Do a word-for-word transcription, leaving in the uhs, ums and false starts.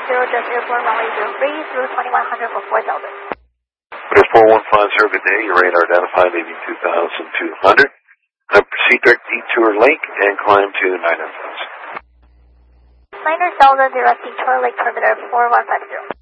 zero, just airport runway zero three through twenty-one hundred for four Delta. four one five zero, good day. Your radar identified A V two thousand two hundred. Now proceed direct detour link and climb to nine hundred. Niner Delta, direct detour lake perimeter four one five zero.